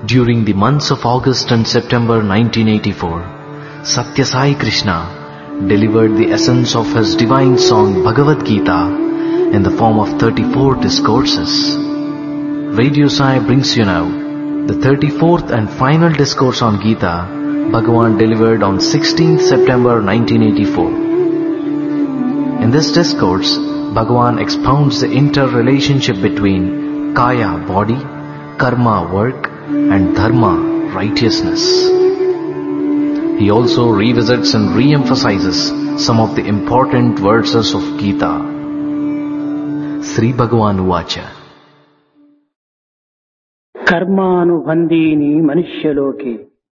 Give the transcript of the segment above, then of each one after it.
During the months of August and September 1984, Satya Sai Krishna delivered the essence of his divine song Bhagavad Gita in the form of 34 discourses. Radio Sai brings you now the 34th and final discourse on Gita Bhagavan delivered on 16th September 1984. In this discourse, Bhagavan expounds the interrelationship between Kaya, body, Karma, work, and Dharma, righteousness. He also revisits and re-emphasizes some of the important verses of Gita. Sri Bhagavan Uvacha. కర్మానుబంధీని మనుష్యలోకి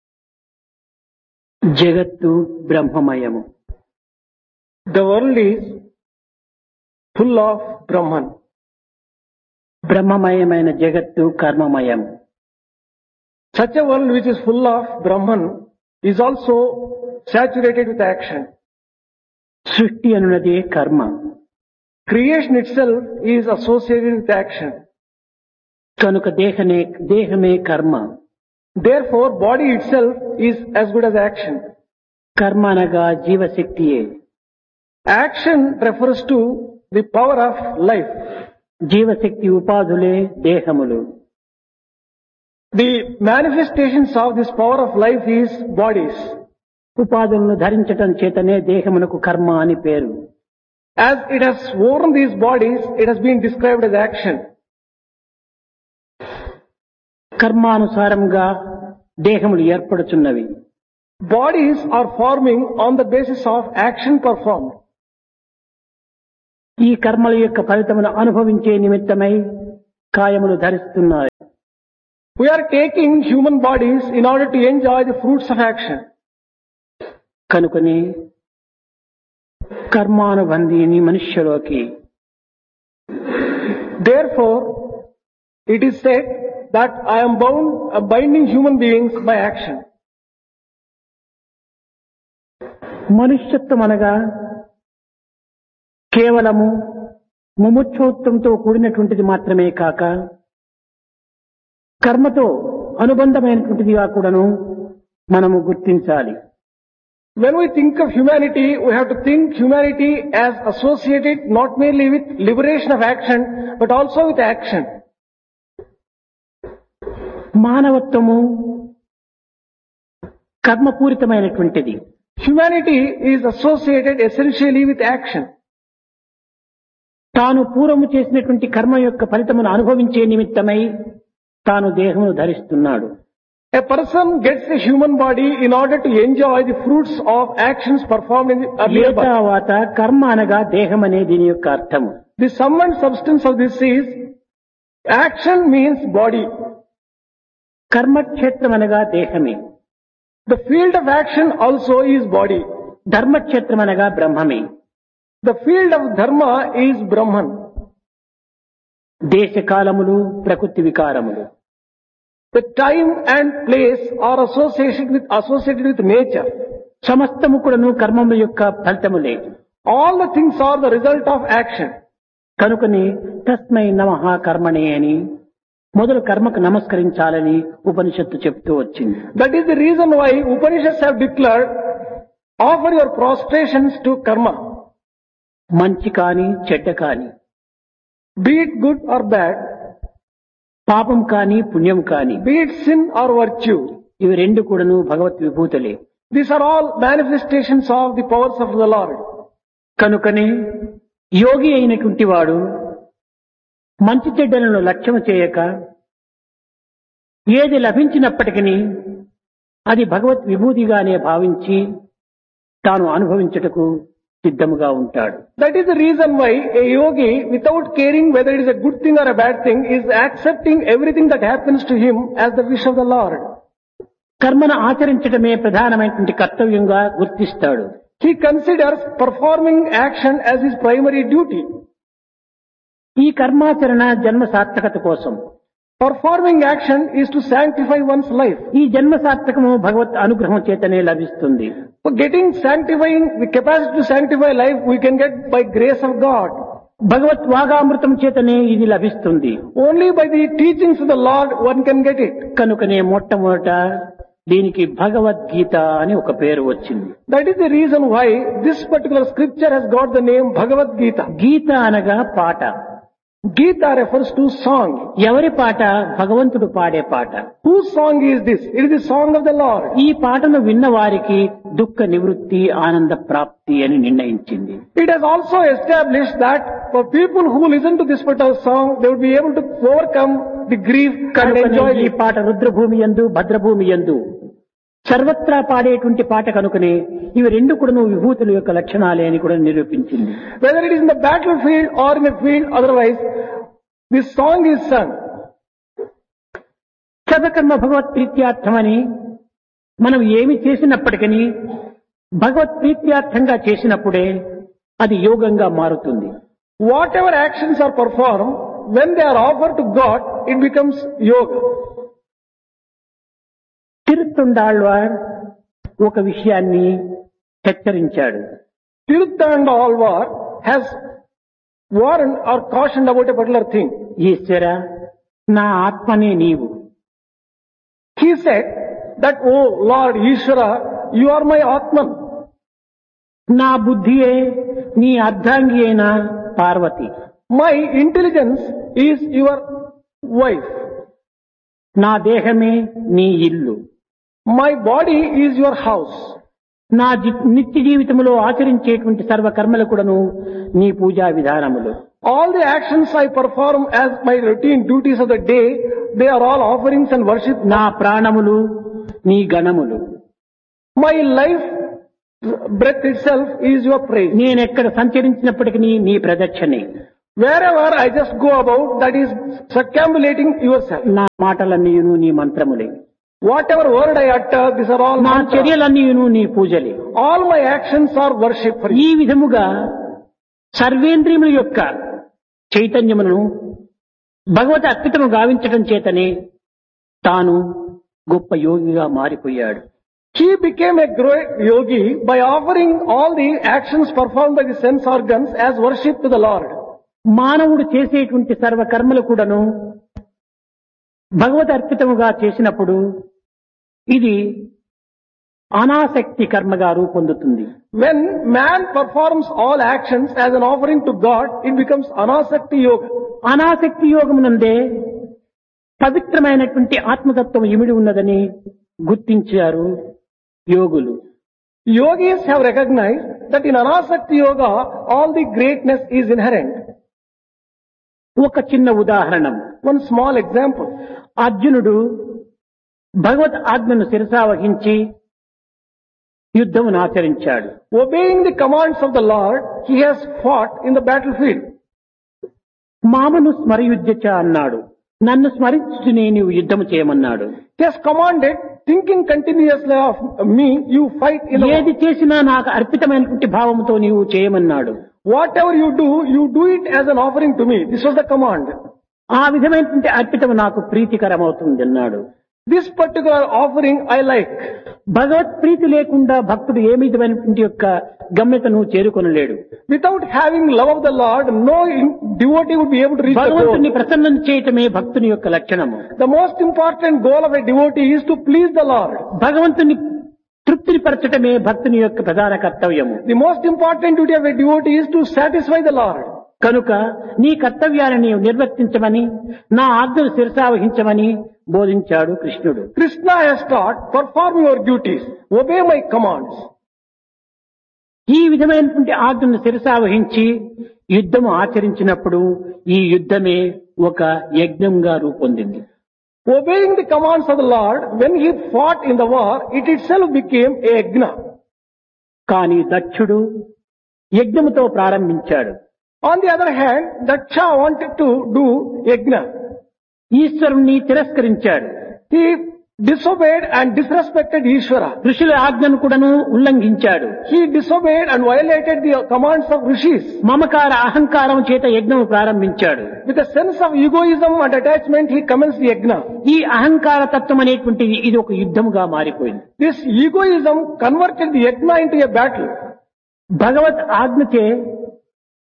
జగత్తు బ్రహ్మమయము. The world is full of Brahman. బ్రహ్మమయమైన జగత్తు కర్మమయము. Such a world which is full of Brahman is also saturated with action. సృష్టి అనున్నదే కర్మ. Creation itself is associated with action. కనుక దేహమే కర్మ. Therefore, body itself is as good as action. కర్మ అనగా జీవశక్తియే. Action refers to the power of life. జీవశక్తి ఉపాధులే దేహములు. The manifestations of this power of life is bodies. ఉపాధులను ధరించటం చేతనే దేహమునకు కర్మ అని పేరు. As it has worn these bodies, it has been described as action. కర్మానుసారంగా దేహములు ఏర్పడుచున్నవి. Bodies are forming on the basis of action performed. ఈ కర్మల యొక్క ఫలితమును అనుభవించే నిమిత్తమై కాయములు ధరిస్తున్నాయి. We are taking human bodies in order to enjoy the fruits of action. కనుకనే కర్మానుబంధీని మనుష్యలోకి. Therefore, it is said that I am binding human beings by action. మనుష్యత్వం అనగా కేవలము ముముక్షోత్వంతో కూడినటువంటిది మాత్రమే కాక కర్మతో అనుబంధమైనటువంటిదిగా కూడాను మనము గుర్తించాలి. When we think of humanity, we have to think humanity as associated not merely with liberation of action, but also with action. మానవత్వము కర్మపూరితమైనటువంటిది. Humanity is associated essentially with action. తాను పూర్వము చేసినటువంటి కర్మ యొక్క ఫలితమును అనుభవించే నిమిత్తమై తాను దేహమును ధరిస్తున్నాడు. A person gets a human body in order to enjoy the fruits of actions performed in the earlier birth. తర్వాత కర్మ అనగా దేహం అనే దీని యొక్క అర్థము. The sum and substance of this is action means body. కర్మక్షేత్రం అనగా దేహమే. The field of action also is body. Dharmakshetram అనగా బ్రహ్మమే. The field of dharma is Brahman. దేశకాలములు ప్రకృతి వికారములు. The time and place are associated with nature. సమస్తము కూడాను కర్మముల యొక్క ఫలితములే. All the things are the result of action. కనుకని తస్మై నమః కర్మణే అని మొదలు కర్మకు నమస్కరించాలని ఉపనిషత్తు చెప్తూ వచ్చింది. That is the reason why Upanishads have declared, offer your prostrations to karma. మంచి కాని చెడ్డ కాని, Be it good or bad, పాపం కాని పుణ్యం కాని, be it sin or virtue. ఇవి రెండు కూడాను భగవత్ విభూతులే. These are all manifestations of the powers of the Lord. కనుకనే యోగి అయినటువంటి వాడు మంచి చెడ్డలను లక్ష్యం చేయక ఏది లభించినప్పటికీ అది భగవత్ విభూతిగానే భావించి తాను అనుభవించుటకు సిద్ధముగా ఉంటాడు. That is the reason why a yogi, without caring whether it is a good thing or a bad thing, is accepting everything that happens to him as the wish of the Lord. కర్మను ఆచరించడమే ప్రధానమైనటువంటి కర్తవ్యంగా గుర్తిస్తాడు. He considers performing action as his primary duty. ఈ కర్మాచరణ జన్మ సార్థకత కోసం. Performing action is to sanctify one's life. ఈ జన్మ సార్థకము భగవత్ అనుగ్రహం చేతనే లభిస్తుంది. The capacity to sanctify life we can get by grace of God. భగవత్ వాగామృతం చేతనే ఇది లభిస్తుంది. Only by the teachings of the Lord one can get it. కనుకనే మొట్టమొదట దీనికి భగవద్గీత అని ఒక పేరు వచ్చింది. That is the reason why this particular scripture has got the name Bhagavad Gita. గీత అనగా పాట. Gita refers to song. ఎవరి పాట? భగవంతుడు పాడే పాట. Whose song is this? It is the song of the Lord. ఈ పాటను విన్న వారికి దుఃఖ నివృత్తి ఆనంద ప్రాప్తి అని నిర్ణయించింది. It has also established that for people who listen to this particular song, they will be able to overcome the grief and enjoy ఈ it. పాట రుద్రభూమి యందు భద్రభూమి యందు సర్వత్రా పాడేటువంటి పాట కనుకనే ఇవి రెండు కూడా విభూతుల యొక్క లక్షణాలే అని కూడా నిరూపించింది. Whether it is in the battlefield or in a field otherwise, this song is sung. సర్వకర్మ భగవత్ ప్రీత్యార్థమని మనం ఏమి చేసినప్పటికీ భగవత్ ప్రీత్యార్థంగా చేసినప్పుడే అది యోగంగా మారుతుంది. Whatever actions are performed, when they are offered to God, it becomes yoga. తిరుత్తుండాళ్వార్ ఒక విషయాన్ని హెచ్చరించాడు. Tiruthandalvar has warned or cautioned about a particular thing. ఈశ్వర నా ఆత్మనే నీవు. He said that, "Oh Lord Ishvara, you are my Atman. నా బుద్ధియే నీ అర్ధాంగి అయిన Parvati. My intelligence is your wife. నా దేహమే నీ ఇల్లు. My body is your house. నా నిత్య జీవితంలో ఆచరించేటువంటి సర్వ కర్మలు కూడాను నీ పూజా విధానములు. All the actions I perform as my routine duties of the day, they are all offerings and worship. నా ప్రాణములు నీ గణములు. My life breath itself is your praise. నేనెక్కడ సంచరించినప్పటికీ నీ ప్రదక్షిణే. Wherever I just go about, that is circumambulating yourself. నా మాటలన్నీయును నీ మంత్రములే. Whatever word I utter, these are all నా mantras. చర్యలన్నీయును నీ పూజలే. All my actions are worship for ఈ you. విధముగా సర్వేంద్రియముల యొక్క చైతన్యమును భగవత్ అర్పితము గావించటం చేతనే తాను గొప్ప యోగిగా మారిపోయాడు. He became a great yogi by offering all the actions performed by the sense organs as worship to the Lord. మానవుడు చేసేటువంటి సర్వ కర్మలు కూడాను భగవత్ అర్పితముగా చేసినప్పుడు ఇది అనాసక్తి కర్మగా రూపొందుతుంది. When man performs all actions as an offering to God, it becomes anasakti yoga. అనాసక్తి యోగమునందే పవిత్రమైనటువంటి ఆత్మతత్వం ఇమిడి ఉన్నదని గుర్తించారు యోగులు. Yogis have recognized that in anasakti yoga, all the greatness is inherent. ఒక చిన్న ఉదాహరణ. One small example. అర్జునుడు భగవత్ ఆజ్ఞను శిరసావహించి యుద్ధమును ఆచరించాడు. Obeying the commands of the Lord, he has fought in the battlefield. మామను స్మరయుధ్యచ అన్నాడు. నన్ను స్మరించునే నీవు యుద్ధము చేయమన్నాడు. He has commanded, thinking continuously of me, you fight in the ఏది చేసినా నాకు అర్పితమైనటువంటి భావంతో నీవు చేయమన్నాడు. Whatever you do it as an offering to me. This was the command. ఆ విధమైనటువంటి అర్పితము నాకు ప్రీతికరమవుతుంది అన్నాడు. This particular offering I like. భగవత్ ప్రీతి లేకుండా భక్తుడు ఏ విధమైనటువంటి యొక్క గమ్యతను చేరుకొనలేడు. Without having love of the Lord, no devotee would be able to reach the భగవంతుని goal. ప్రసన్నం చేయటమే భక్తుని యొక్క లక్షణము. The most important goal of a devotee is to please the Lord. భగవంతుని తృప్తిని పరచటమే భక్తుని యొక్క ప్రధాన కర్తవ్యము. The most important duty of a devotee is to satisfy the Lord. కనుక నీ కర్తవ్యాన్ని నీవు నిర్వర్తించమని, నా ఆజ్ఞను శిరసావహించమని బోధించాడు కృష్ణుడు. Krishna has taught, perform your duties, obey my commands. ఈ విధమైనటువంటి ఆజ్ఞను శిరసావహించి యుద్ధము ఆచరించినప్పుడు ఈ యుద్ధమే ఒక యజ్ఞంగా రూపొందింది. Obeying the commands of the Lord, when he fought in the war, it itself became a yajna. కానీ దక్షుడు యజ్ఞముతో ప్రారంభించాడు. On the other hand, Daksha wanted to do yajna. ఈశ్వరుణ్ణి తిరస్కరించాడు. He disobeyed and disrespected Ishvara. ఋషుల ఆజ్ఞను కూడాను ఉల్లంఘించాడు. He disobeyed and violated the commands of rishis. మమకార అహంకారం చేత యజ్ఞము ప్రారంభించాడు. With a sense of egoism and attachment, he commenced the yajna. ఈ అహంకార తత్వం అనేటువంటిది ఇది ఒక యుద్ధముగా మారిపోయింది. This egoism converted the yajna into a battle. భగవత్ ఆజ్ఞచే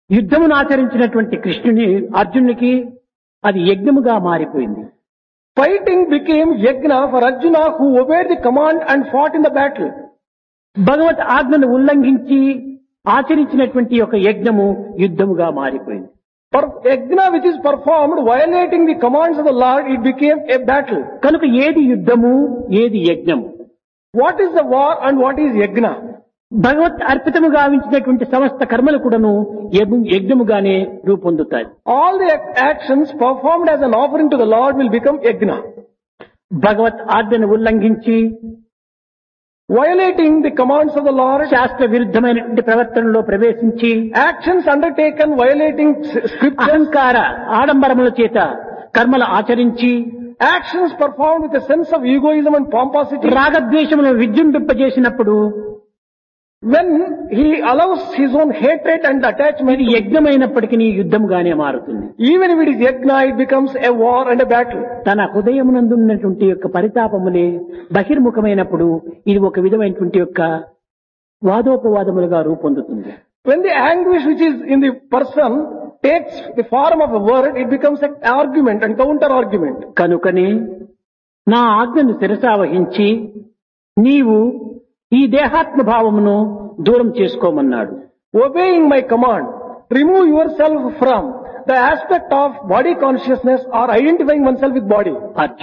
యుద్ధమును ఆచరించినటువంటి కృష్ణుని అర్జునునికి అది యజ్ఞముగా మారిపోయింది. Fighting became yajna for Arjuna, who obeyed the command and fought in the battle. భగవత్ ఆజ్ఞను ఉల్లంఘించి ఆచరించినటువంటి ఒక యజ్ఞము యుద్ధముగా మారిపోయింది. Yajna which is performed violating the commands of the Lord, it became a battle. కనుక ఏది యుద్ధము, ఏది యజ్ఞము? What is the war and what is yajna? భగవత్ అర్పితము గావించినటువంటి సమస్త కర్మలు కూడాను యజ్ఞముగానే రూపొందుతాయి. All the actions performed as an offering to the Lord will become yajna. భగవత్ ఆజ్ఞను ఉల్లంఘించి Violating the commands of the Lord, శాస్త్ర విరుద్ధమైనటువంటి ప్రవర్తనలో ప్రవేశించి actions undertaken violating scriptures, అహంకార ఆడంబరముల చేత కర్మలు ఆచరించి actions performed with a sense of egoism and pomposity, రాగద్వేషములను విజృంభింపజేసినప్పుడు when he allows his own hatred and attachment, ఇది యజ్ఞమైనప్పటికీ యుద్ధముగానే మారుతుంది. even if it is yajna, it becomes a war and a battle. తన హృదయమునందున్నటువంటి యొక్క పరితాపములే బహిర్ముఖమైనప్పుడు ఇది ఒక విధమైనటువంటి యొక్క వాదోపవాదములుగా రూపొందుతుంది. When the anguish which is in the person takes the form of a word, it becomes an argument and counter argument. కనుకనే నా ఆజ్ఞను శిరసావహించి నీవు ఈ దేహాత్మ భావమును దూరం చేసుకోమన్నాడు. Obeying my command, remove yourself from the aspect of body consciousness or identifying oneself with body.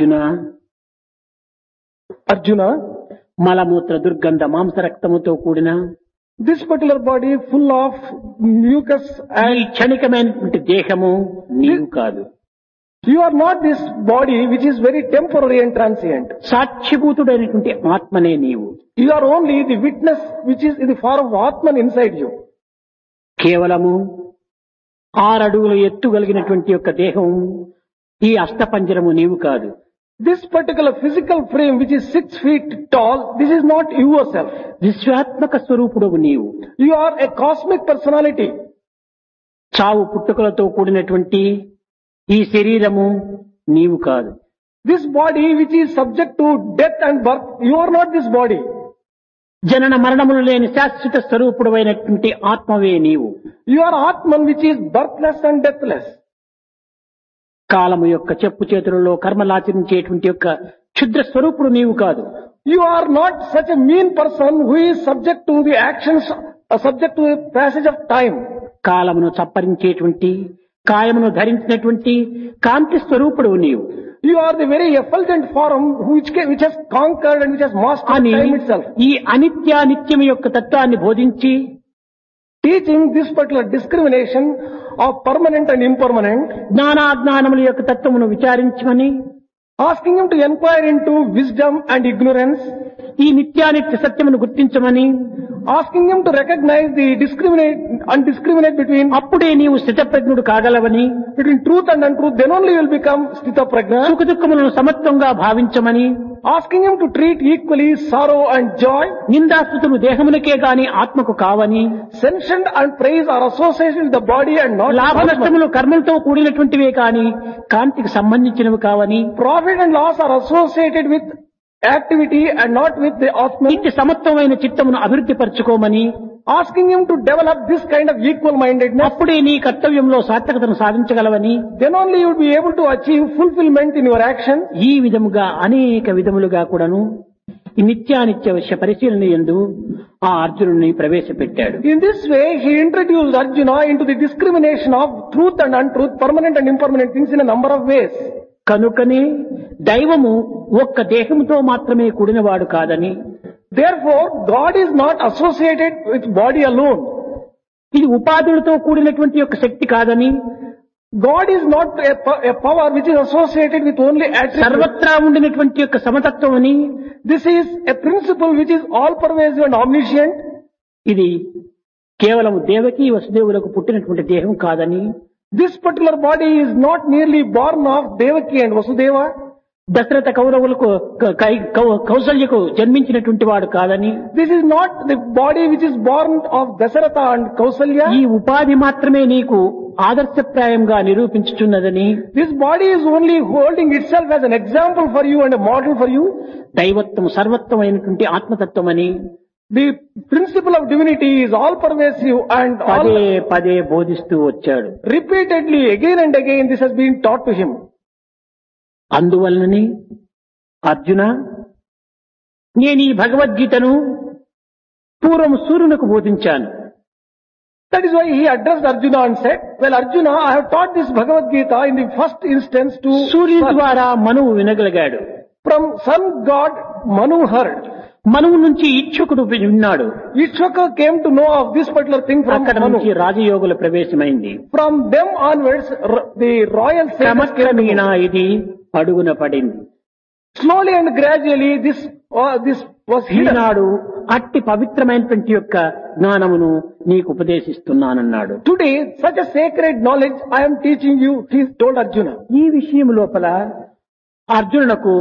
Arjuna, మలమూత్ర దుర్గంధ మాంసరక్తముతో కూడిన this particular body full of mucus ఈ and క్షణికమైనటువంటి దేహము నీవు కాదు. you are not this body which is very temporary and transient. సాక్షిభూతుడైనటువంటి ఆత్మనే నీవు. You are only the witness which is in the form of Atman inside you. కేవలము 6 అడుగుల ఎత్తు కలిగినటువంటి యొక్క దేహం ఈ అష్టపంజరము నీవు కాదు. This particular physical frame which is 6 feet tall, this is not yourself. విశ్వాత్మక స్వరూపుడవు నీవు. You are a cosmic personality. చావు పుట్టుకలతో కూడినటువంటి ఈ శరీరము నీవు కాదు. This body which is subject to death and birth, you are not this body. జనన మరణములు లేని శాశ్వత స్వరూపుడైనటువంటి ఆత్మవే నీవు. You are Atman which is birthless and deathless. కాలము యొక్క చెప్పు చేతులలో కర్మలాచరించేటువంటి యొక్క క్షుద్ర స్వరూపుడు నీవు కాదు. You are not such a mean person who is subject to the actions, subject to the passage of time. కాలమును చప్పరించేటువంటి కాయమును ధరించినటువంటి కాంతి స్వరూపుడు నీవు You are the very effulgent form which has conquered and which has mastered అని time itself. ఈ అనిత్యానిత్యము యొక్క తత్వాన్ని బోధించి Teaching this particular discrimination of permanent and impermanent, జ్ఞానాజ్ఞానముల యొక్క తత్వమును విచారించమని asking him to inquire into wisdom and ignorance, ఈ నిత్యానిత్య సత్యమును గుర్తించమని asking him to recognize the discriminate between అప్పుడే నీవు స్థితప్రజ్ఞుడు కాగలవని, truth and untruth, then only you will become Sthita Prajna. సుఖ దుఃఖములను సమత్వంగా భావించమని, Asking him to treat equally sorrow and joy. నిందాస్తుతులు దేహమునకే గాని ఆత్మకు కావని, Sentient and praise are associated with the body and not లాభ Atman. నష్టములు కర్మలతో కూడినటువంటివే కాని కాంతికి సంబంధించినవి కావని, Profit and loss are associated with activity and not with the Atman. ఇట్టి సమత్వమైన చిత్తమును అభివృద్ధి పరచుకోమని, Asking him to develop this kind of equal mindedness, అప్పుడే నీ కర్తవ్యంలో సార్థకతను సాధించగలవని, then only you will be able to achieve fulfillment in your actions. ఈ విధముగా అనేక విధములుగా కూడాను ఈ నిత్యానిత్య విషయ పరిశీలన యందు ఆ అర్జునుడిని ప్రవేశపెట్టాడు. In this way, he introduced Arjuna into the discrimination of truth and untruth, permanent and impermanent things in a number of ways. కనుకనే దైవము ఒక్క దేహముతో మాత్రమే కూడినవాడు కాదని, Therefore, God is not associated with body alone. ఇది ఉపాధులతో కూడినటువంటి యొక్క శక్తి కాదని, God is not a power which is associated with only attributes. సర్వత్రా ఉండినటువంటి యొక్క సమతత్వం అని, This is a principle which is all pervasive and omniscient. ఇది కేవలం దేవకి వసుదేవులకు పుట్టినటువంటి దేహం కాదని, This particular body is not merely born of Devaki and Vasudeva. Dasharatha కౌరవులకు కౌసల్యకు జన్మించినటువంటి వాడు కాదని, This is not the body which is born of Dasaratha and Kausalya. ఈ ఉపాధి మాత్రమే నీకు ఆదర్శప్రాయంగా నిరూపించుచున్నదని, This body is only holding itself as an example for you and a model for you. దైవత్వం సర్వత్వమైనటువంటి ఆత్మతత్వమని, The principle of divinity is all pervasive and పదే all పదే బోధిస్తూ వచ్చాడు. repeatedly again and again this has been taught to him. అందువలనని Arjuna, నేను ఈ భగవద్గీతను పూర్వం సూర్యునకు బోధించాను. That is why he addressed Arjuna and said, well Arjuna, I have taught this Bhagavad Gita in the first instance to సూర్యుని sun. ద్వారా మనువు వినగలిగాడు. From sun god Manu heard. మనువు నుంచి ఇచ్ఛుకుడు విన్నాడు. Ishwaka came to know of this particular thing from అక్కడ Manu. నుంచి రాజయోగుల ప్రవేశమైంది. From them onwards the royal sages came to క్రమక్రమేణా know. ఇది అడుగున పడింది. Slowly and gradually this was hidden. ఈనాడు అట్టి పవిత్రమైనటువంటి యొక్క జ్ఞానమును నీకు ఉపదేశిస్తున్నానన్నాడు. Today such a sacred knowledge I am teaching you, he told Arjuna. ఈ విషయం లోపల అర్జునునకు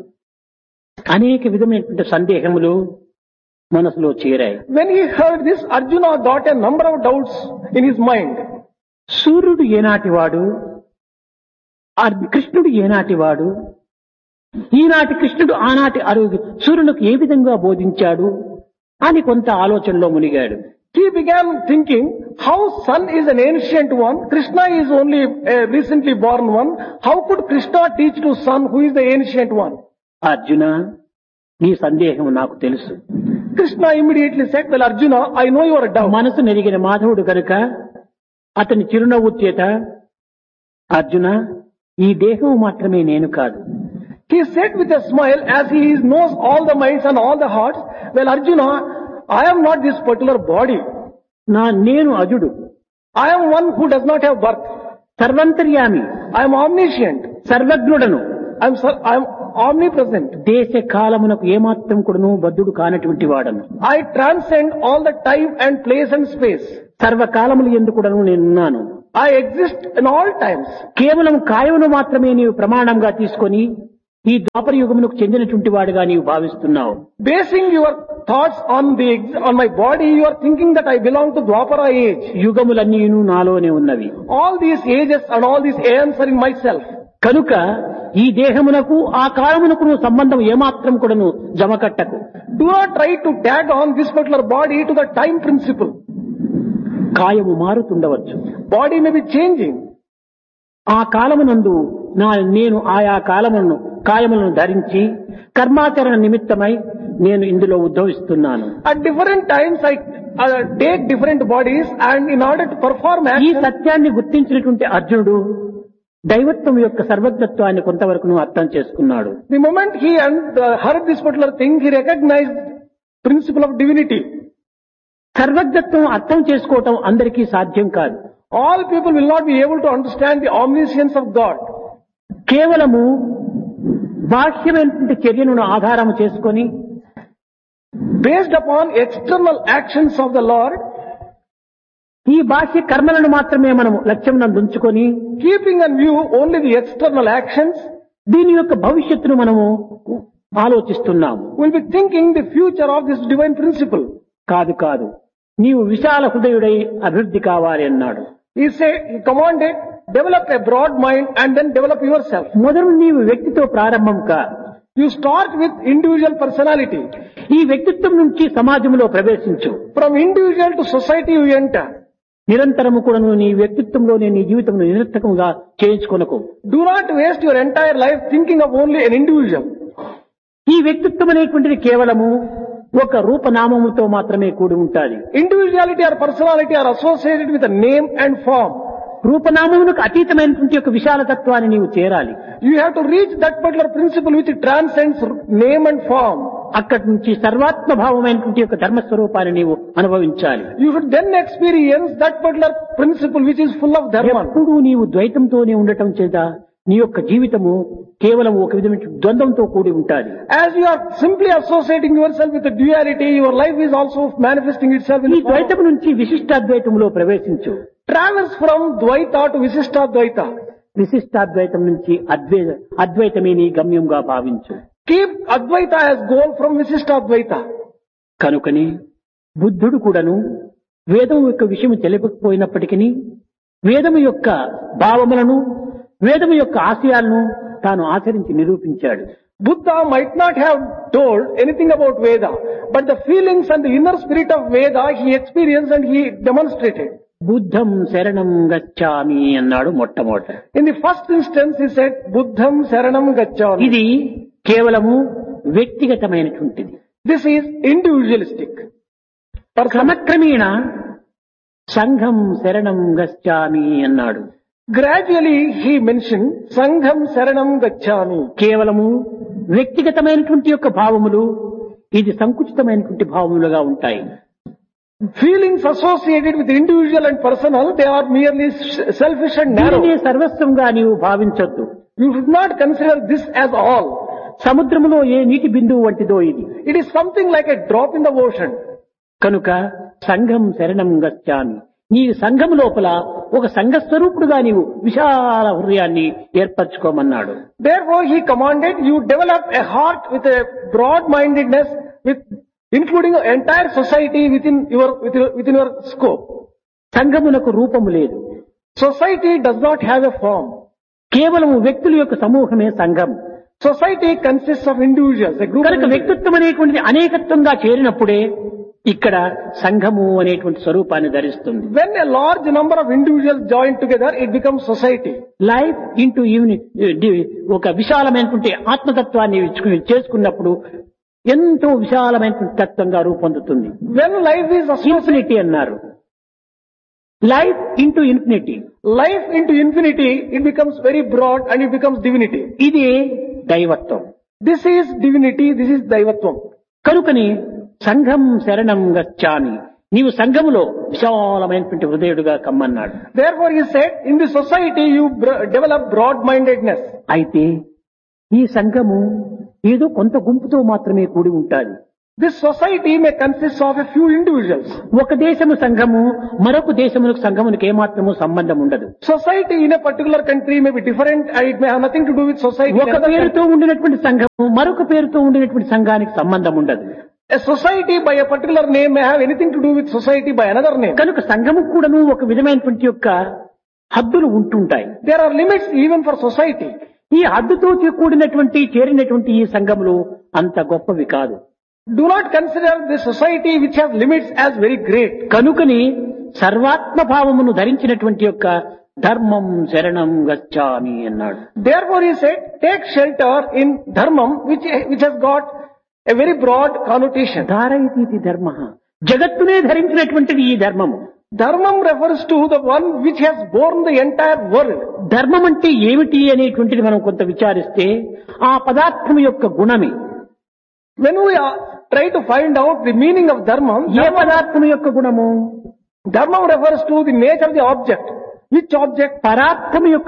అనేక విధమైనటువంటి సందేహములు మనసులో చేరాయి. When he heard this, Arjuna got a number of doubts in his mind. సూర్యుడు ఏనాటివాడు, కృష్ణుడు ఏనాటివాడు, ఈనాటి కృష్ణుడు ఆనాటి సూర్యునికి ఏ విధంగా బోధించాడు అని కొంత ఆలోచనలో మునిగాడు. He began thinking how sun is an ancient one, Krishna is only a recently born one. How could Krishna teach to sun who is the ancient one? Arjuna, నీ సందేహం నాకు తెలుసు. Krishna immediately said, well Arjuna, I know your doubt. మనసు నెరిగిన మాధవుడు కనుక అతని చిరునవ్వు చేత, అర్జున, ఈ దేహం మాత్రమే నేను కాదు. He said with a smile as he knows all the minds and all the hearts, well Arjuna, I am not this particular body. నేను అజుడు, I am one who does not have birth. సర్వంతర్యామి, I am omniscient. సర్వజ్ఞుడను, I am omnipresent. దేశ కాలమునకు ఏమాత్రం కూడాను బద్ధుడు కానటువంటి వాడను. I transcend all the time and place and space. సర్వకాలములు యందు కూడాను నేనున్నాను. I exist in all times. కేవలం కాయమును మాత్రమే నీవు ప్రమాణంగా తీసుకొని ఈ ద్వాపర యుగమునకు చెందినటువంటి వాడుగా నీవు భావిస్తున్నావు. Basing your thoughts on my body, you are thinking that I belong to Dwapara age. యుగములన్నీను నాలోనే ఉన్నవి. All these ages and all these aeons are in myself. కనుక ఈ దేహమునకు ఆ కాలమునకు సంబంధం ఏమాత్రం కూడాను జమకట్టకు. Do not try to tag on this particular body to the time principle. కాయము మారుతుండవచ్చు, Body may be changing. ఆ కాలమునందు నేను ఆయా కాయములను ధరించి కర్మాచరణ నిమిత్తమై నేను ఇందులో ఉద్భవిస్తున్నాను. At different times I take different bodies and in order to perform ఈ action. సత్యాన్ని గుర్తించినటువంటి అర్జునుడు దైవత్వం యొక్క సర్వజ్ఞత్వాన్ని కొంతవరకు అర్థం చేసుకున్నాడు. The moment he heard this particular thing, he recognized principle of divinity. సర్వజ్ఞత్వం అర్థం చేసుకోవటం అందరికీ సాధ్యం కాదు. All people will not be able to understand the omniscience of God. కేవలము బాహ్యమైనటువంటి చర్యను ఆధారం చేసుకొని Based upon external actions of the Lord, ఈ బాహ్య కర్మలను మాత్రమే మనము లక్ష్యం ఉంచుకొని keeping in view only the external actions, దీని యొక్క భవిష్యత్తును మనము ఆలోచిస్తున్నాము. will be thinking the future of this divine principle. కాదు, నీవు విశాల హృదయుడై అభివృద్ధి కావాలి అన్నాడు. He commanded, develop a broad mind and then develop yourself. మొదలు నీవు వ్యక్తితో ప్రారంభం కా. You start with individual personality. ఈ వ్యక్తిత్వం నుంచి సమాజంలో ప్రవేశించు. From individual to society you enter. నిరంతరము కూడా నీ వ్యక్తిత్వంలోనే నీ జీవితం నిరర్థకముగా చేయించుకొనకు. Do not waste your entire life thinking of only an individual. ఈ వ్యక్తిత్వం అనేటువంటిది కేవలము ఒక రూపనామముతో మాత్రమే కూడి ఉంటాది. Individuality or personality are associated with a name and form. రూపనామమునకు అతీతమైనటువంటి ఒక విశాల తత్వాన్ని నీవు చేరాలి. You have to reach that particular principle which transcends name and form. అక్కడి నుంచి సర్వాత్మ భావమైనటువంటి ఒక ధర్మస్వరూపాన్ని నీవు అనుభవించాలి. You should then experience that particular principle which is full of dharma. ఎప్పుడూ నీవు ద్వైతంతోనే ఉండటం చేత నీ యొక్క జీవితము కేవలం ఒక విధమైన ద్వంద్వంతో కూడి ఉంటాది. As you are simply associating yourself with the duality, your life is also manifesting itself in ఈ the form. ద్వైతం నుంచి విశిష్టాద్వైతంలో ప్రవేశించు. Travels from Dvaita to Visishtadvaita. విశిష్టాద్వైతం నుంచి అద్వైతమే నీ గమ్యంగా భావించు. Keep Advaita as goal from Visishtadvaita. కనుకని బుద్ధుడు కూడాను వేదం యొక్క విషయం తెలియకపోయినప్పటికీ వేదము యొక్క భావములను వేదము యొక్క ఆశయాలను తాను ఆచరించి నిరూపించాడు. Buddha might not have told anything about Veda, but the feelings and the inner spirit of Veda he experienced and he demonstrated. బుద్ధం శరణం గచ్చామి అన్నాడు మొట్టమొదట. In the first instance he said, Buddham Saranam Gacchami. ఇది కేవలము వ్యక్తిగతమైనటువంటిది. This is individualistic. క్రమక్రమేణ సంఘం శరణం గచ్చామి అన్నాడు. Gradually he mentioned Sangham Saranam Gacchami. కేవలము వ్యక్తిగతమైనటువంటి యొక్క భావములు ఇది సంకుచితమైనటువంటి భావములుగా ఉంటాయి. Feelings associated with individual and personal, they are merely selfish and narrow. దీనినే సర్వస్వంగా నీవు భావించొద్దు. You should not consider this as all. సముద్రములో ఏ నీటి బిందువు వంటిదో ఇది. It is something like a drop in the ocean. కనుక సంఘం శరణం గచ్చామి. నీ సంఘం లోపల ఒక సంఘ స్వరూపుడుగా నీవు విశాల హృదయాన్ని ఏర్పరచుకోమన్నాడు. Therefore he commanded you develop a heart with a broad-mindedness, with including an entire society within your scope. సంఘమునకు రూపము లేదు. Society does not have a form. కేవలం వ్యక్తుల యొక్క సమూహమే సంఘం. Society consists of individuals, a group of కనుక individuals. వ్యక్తిత్వం అనేటువంటిది అనేకత్వంగా చేరినప్పుడే ఇక్కడ సంఘము అనేటువంటి స్వరూపాన్ని ధరిస్తుంది. When a large number of individuals join together, it becomes society. Life into ఒక విశాలమైనటువంటి ఆత్మతత్వాన్ని చేసుకున్నప్పుడు ఎంతో విశాలమైనటువంటి తత్వంగా రూపొందుతుంది. When life is associated, infinity అన్నారు. Life into infinity. life into infinity, it becomes very broad and it becomes divinity. ఇది దైవత్వం. This is divinity, this is daivatvam. కనుకని సంఘం శరణం గచ్చామి. నీవు సంఘములో విశాలమైనటువంటి హృదయుడుగా కమ్మన్నాడు. Therefore he said, in the society you develop broad-mindedness. అయితే ఈ సంఘము ఏదో కొంత గుంపుతో మాత్రమే కూడి ఉంటాది. This society may consist of a few individuals. ఒక దేశము సంఘము మరొక దేశములకు సంఘమునికి ఏమాత్రము సంబంధం ఉండదు. Society in a particular country may be different and it may have nothing to do with society in ఒక another పేరుతో country. ఉండినటువంటి సంఘము మరొక పేరుతో ఉండినటువంటి సంఘానికి సంబంధం ఉండదు. A society by a particular name may have anything to do with society by another name. కనుక సంఘము కూడాను ఒక విధమైనటువంటి యొక్క హద్దులు ఉంటుంటాయి. There are limits even for society. ఈ హద్దుతో కూడినటువంటి చేరినటువంటి ఈ సంఘములు అంత గొప్పవి కాదు. Do not consider the society which has limits as very great. కనుకని సర్వాత్మ భావమును ధరించినటువంటి యొక్క ధర్మం శరణం గచ్చామి అన్నాడు. Therefore he said, take shelter in dharmam which has got a very broad connotation. ధారయితీతి ధర్మ. జగత్తునే ధరించినటువంటిది ఈ ధర్మము. Dharmam refers to the one which has borne the entire world. ధర్మం అంటే ఏమిటి అనేటువంటిది మనం కొంత విచారిస్తే ఆ పదార్థం యొక్క గుణమే. When we try to find out the meaning of dharmam, ఏ పదార్థం యొక్క గుణము? dharmam refers to the nature of the object. Which object? పదార్థం యొక్క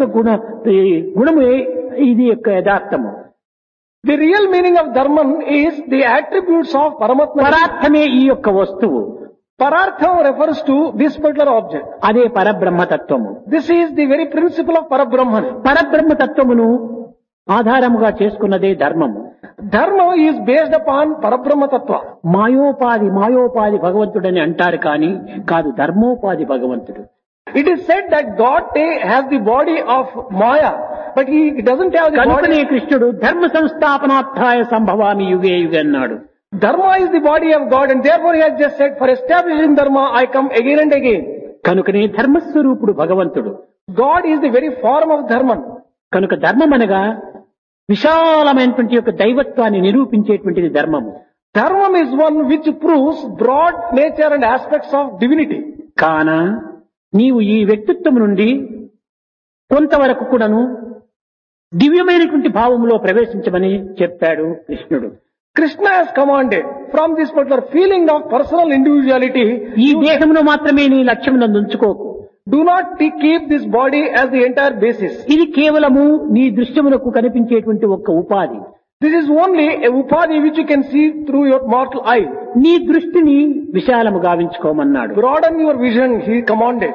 గుణమే ఇది యొక్క యథార్థము. The real meaning of dharmam is the attributes of Paramatma. పదార్థమే ఈ యొక్క వస్తువు. Parartham refers to this particular object. అదే పరబ్రహ్మతత్వము. This is the very principle of Parabrahman. పరబ్రహ్మతత్వమును ఆధారముగా చేసుకున్నదే ధర్మము. Dharma is based upon Parabrahma Tattva. మాయోపాధి భగవంతుడని అంటారు కానీ కాదు, ధర్మోపాధి భగవంతుడు. It is said that God has the body of Maya, but he doesn't have the కనుకనే body. కృష్ణుడు ధర్మ సంస్థాపనార్థాయ సంభవామి యుగే యుగే అన్నాడు. Dharma is the body of God and therefore he has just said, for establishing Dharma I come again and again. కనుకనే ధర్మస్వరూపుడు భగవంతుడు. God is the very form of Dharma. కనుక ధర్మం అనగా విశాలమైనటువంటి యొక్క దైవత్వాన్ని నిరూపించేటువంటిది ధర్మము. Dharma is one which proves broad nature and aspects of divinity. కాన నీవు ఈ వ్యక్తిత్వం నుండి కొంతవరకు కూడాను దివ్యమైనటువంటి భావములో ప్రవేశించమని చెప్పాడు కృష్ణుడు. Krishna has commanded from this particular feeling of personal individuality, ఈ దేహమును మాత్రమే నీ లక్ష్యమునందు ఉంచుకోకు. do not keep this body as the entire basis. ఇది కేవలము నీ దృశ్యమునకు కనిపించేటువంటి ఒక్క ఉపాధి. This is only a upadhi which you can see through your mortal eye. నీ దృష్టిని విశాలము గావించుకోమన్నాడు. Broaden your vision, he commanded.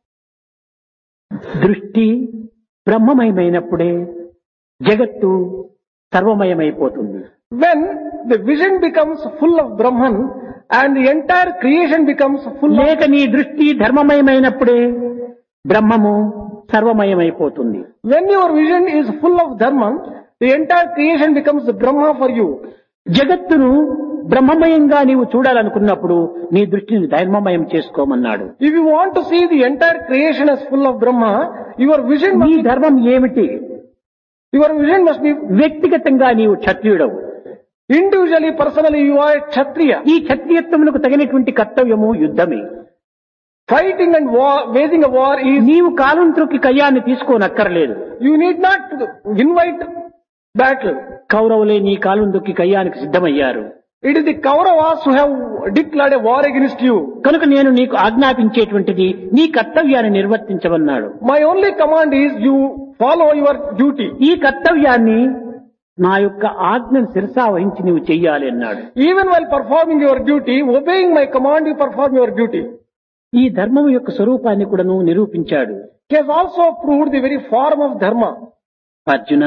దృష్టి బ్రహ్మమయమైనప్పుడే జగత్తు సర్వమయమైపోతుంది. When the vision becomes full of Brahman and the entire creation becomes full of... లేక నీ దృష్టి ధర్మమయమైనప్పుడే బ్రహ్మము సర్వమయమైపోతుంది. When your vision is full of Dharma, The entire creation becomes Brahma for you. జగత్తును బ్రహ్మమయంగా నీవు చూడాలనుకున్నప్పుడు నీ దృష్టిని ధర్మమయం చేసుకోమన్నాడు. If you want to see the entire creation as full of Brahma, your vision నీ must ధర్మం ఏమిటి? be వ్యక్తిగతంగా నీవు క్షత్రియుడవు. individually, personally, you are a Kshatriya. ఈ క్షత్రియత్వమునకు తగినటువంటి కర్తవ్యము యుద్ధమే. Fighting and war, waging a war is, నీవు కాలం త్రొక్కి కయ్యాన్ని తీసుకోనక్కర్లేదు. you need not invite battle. కౌరవులే నీ కాలం దొక్కి కయ్యానికి సిద్ధమయ్యారు. It is the Kauravas who have declared a war against you. కనుక నేను నీకు ఆజ్ఞాపించేటువంటిది నీ కర్తవ్యాన్ని నిర్వర్తించమన్నాడు. My only command is you follow your duty. ఈ కర్తవ్యాన్ని నా యొక్క ఆజ్ఞను శిరసా వహించి నీవు చెయ్యాలి అన్నాడు. Even while performing your duty, obeying my command, you perform your duty. ఈ ధర్మం యొక్క స్వరూపాన్ని కూడా నువ్వు నిరూపించాడు. He has also proved the very form of dharma. Arjuna,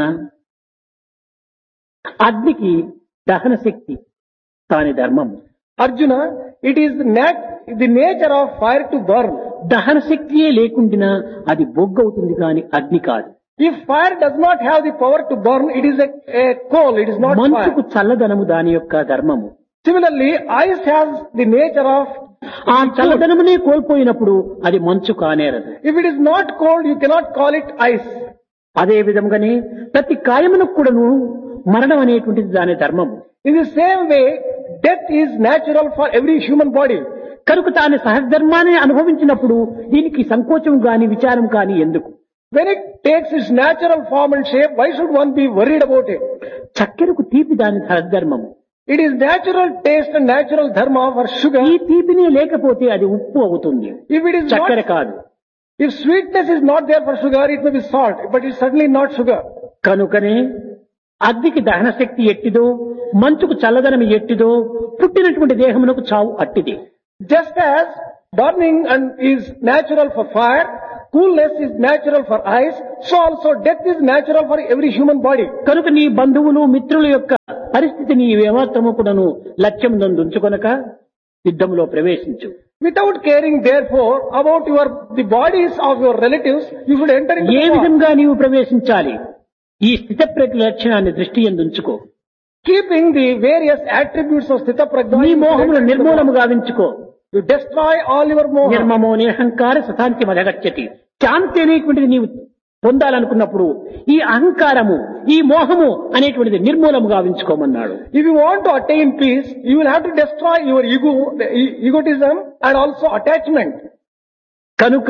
అగ్నికి దహన శక్తి తాని ధర్మము. Arjuna, it is the nature of fire to burn. దహన శక్తియే లేకుండా అది బొగ్గవుతుంది కాని అగ్ని కాదు. If fire does not have the power to burn, it is a coal, it is not మంచుకు fire. చల్లదనము దాని యొక్క ధర్మము. Similarly, ice has the nature of, ఆ చల్లదనమునే కోల్పోయినప్పుడు అది మంచు కానేరదు. if it is not cold, you cannot call it ice. అదే విధంగానే ప్రతి కాయమునకు కూడాను మరణం అనేటువంటిది దాని ధర్మము. In the same way, death is natural for every human body. కనుక తాను సహధర్మాన్ని అనుభవించినప్పుడు దీనికి సంకోచం గాని విచారం కాని ఎందుకు? When it takes its natural form and shape, why should one be worried about it? చక్కెరకు తీపి దాని సహధర్మము. It is natural taste and natural dharma for sugar. ఈ తీపిని లేకపోతే అది ఉప్పు అవుతుంది, If it is చక్కెర not, కాదు. if sweetness is not there for sugar, it may be salt, but it's certainly not sugar. కనుకనే అగ్నికి దహన శక్తి ఎట్టిదో, మంచుకు చల్లదనం ఎట్టిదో, పుట్టినటువంటి దేహమునకు చావు అట్టిది. Just as burning and is natural for fire, coolness is natural for ice, so also death is natural for every human body. కనుక నీ బంధువులు మిత్రుల యొక్క పరిస్థితిని ఏమాత్రము కూడాను లక్ష్యం ఉంచుకొనక యుద్ధంలో ప్రవేశించు. Without caring therefore about the bodies of your relatives, you should enter into A the war. విధంగా నీవు ప్రవేశించాలి? ఈ స్థితప్రజ్ఞ లక్షణాన్ని దృష్టి యందు ఉంచుకో. Keeping the various attributes of Sthita Prajna, నీ you should మోహమును enter into the war. నిర్మూలము గావించుకో. You destroy all your moha. నిర్మమో నిరహంకార సతాంతి మదగచ్చతి. శాంతి అనేటువంటిది నీవు పొందాలనుకున్నప్పుడు ఈ అహంకారము, ఈ మోహము అనేటువంటిది నిర్మూలము గావించుకోమన్నాడు. If you want to attain peace, you will have to destroy your ego, egotism and also attachment. కనుక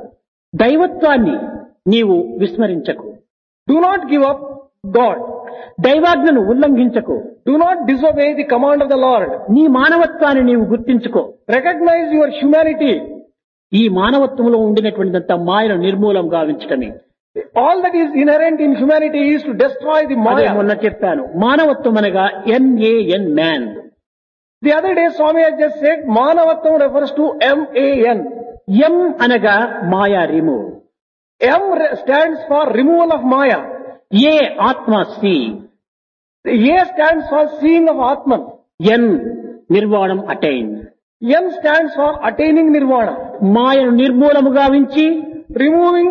దైవత్వాన్ని నీవు విస్మరించకు. Do not give up God. దైవాజ్ఞను ఉల్లంఘించకు. Do not disobey the command of the Lord. నీ మానవత్వాన్ని నీవు గుర్తించుకో. Recognize your humanity. ఈ మానవత్వంలో ఉండినటువంటిదంతా మాయను నిర్మూలం గావించటమే. All that is inherent in humanity is to destroy the అదే Maya. మొన్న చెప్పాను. మానవత్వం అనగా MAN man. The other day Swami has just said Manavattam refers to MAN. M అనగా మాయా remove. M stands for removal of Maya. ఏ ఆత్మ C. The A stands for seeing of Atman. N నిర్వాణం attain. N stands for attaining Nirvana. మాయను నిర్మూలము గావించి Removing,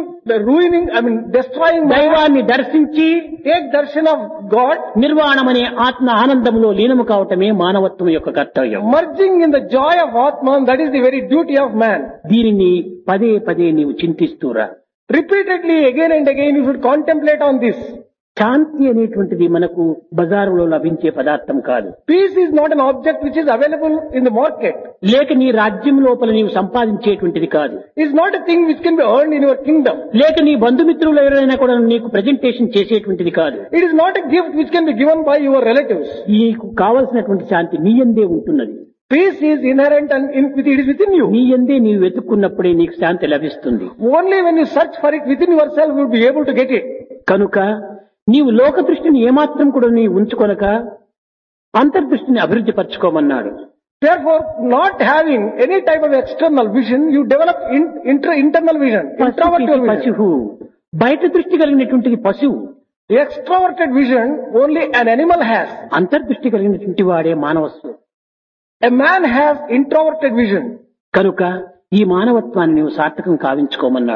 destroying Maya. దైవాన్ని దర్శించి Take darshan of God. నిర్వాణమనే ఆత్మ ఆనందములో లీనము కావటమే మానవత్వం యొక్క కర్తవ్యం. Merging in the joy of Atman, that is the very duty of man. దీనిని పదే పదే నీవు చింతిస్తూరా. Repeatedly, again and again, you should contemplate on this. శాంతి అనేటువంటిది మనకు బజారులో లభించే పదార్థం కాదు. Peace is not an object which is available in the market. లేక నీ రాజ్యం లోపల నీవు సంపాదించేటువంటిది కాదు. It's not a thing which can be earned in your kingdom. లేక నీ బంధుమిత్రులు ఎవరైనా కూడా నీకు ప్రెజెంటేషన్ చేసేటువంటిది కాదు. It is not a gift which can be given by your relatives. నీకు కావలసినటువంటి శాంతి నీ యందే ఉంటున్నది. Peace is inherent and it is within you. నీ యందే నీవు వెతుక్కున్నప్పుడే నీకు శాంతి లభిస్తుంది. Only when you search for it within yourself, you will be able to get it. కనుక నీవు లోక దృష్టిని ఏమాత్రం కూడా నీవు ఉంచుకొనక అంతర్దృష్టిని అభివృద్ధి పరచుకోమన్నాడు. Therefore, not having any type of external vision, you develop internal vision, introverted vision. పశువు బయట దృష్టి కలిగినటువంటిది పశువు. The extroverted vision only an animal has. అంతర్దృష్టి కలిగినటువంటి వాడే మానవస్సు. A man has introverted vision. కనుక ఈ మానవత్వాన్ని నీవు సార్థకం కావించుకోమన్నాడు.